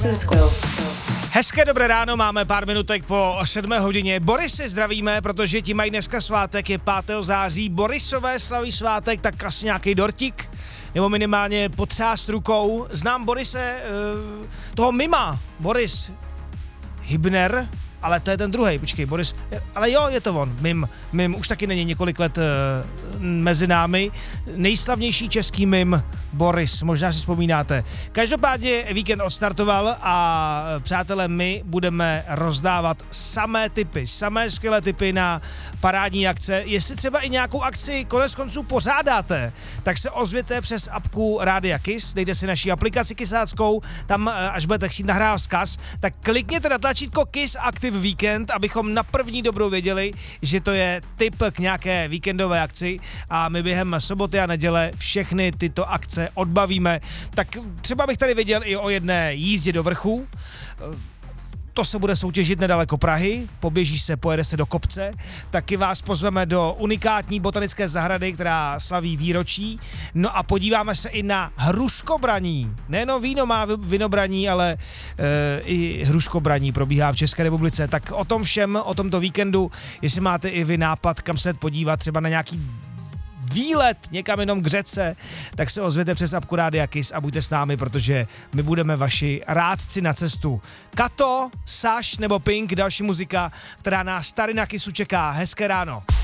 Hezké dobré ráno, máme pár minutek po 7 hodině. Borisy zdravíme, protože ti mají dneska svátek, je 5. září. Borisové slaví svátek, tak asi nějaký dortík, nebo minimálně potřást rukou. Znám Borise, toho mima, Boris Hybner, ale to je ten druhej, počkej, Boris, ale jo, je to on, Mim už taky není několik let mezi námi, nejslavnější český mim Boris, možná si vzpomínáte. Každopádně víkend odstartoval a přátelé, my budeme rozdávat samé skvělé tipy na parádní akce. Jestli třeba i nějakou akci konec konců pořádáte, tak se ozvěte přes apku Rádia Kiss, dejte si naši aplikaci kisáckou, tam až budete chtít nahrávat vzkaz, tak klikněte na tlačítko Kiss Active Weekend, abychom na první dobrou věděli, že to je tip k nějaké víkendové akci a my během soboty a neděle všechny tyto akce odbavíme. Tak třeba bych tady věděl i o jedné jízdě do vrchu. To se bude soutěžit nedaleko Prahy, poběží se, pojede se do kopce, taky vás pozveme do unikátní botanické zahrady, která slaví výročí, no a podíváme se i na hruškobraní. Nejenom víno má vinobraní, ale i hruškobraní probíhá v České republice, tak o tom všem, o tomto víkendu, jestli máte i vy nápad, kam se podívat, třeba na nějaký výlet někam jenom k řece, tak se ozvěte přes apku Rádia Kiss a buďte s námi, protože my budeme vaši rádci na cestu. Kato, Saš nebo Pink, další muzika, která nás tady na Kissu čeká. Hezké ráno.